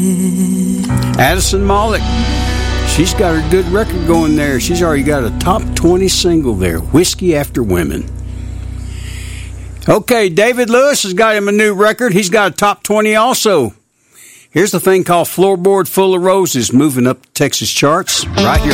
Addison Malik. She's got a good record going there. She's already got a top 20 single there, Whiskey After Women. Okay, David Lewis has got him a new record. He's got a top 20 also. Here's the thing called Floorboard Full of Roses, moving up the Texas charts right here.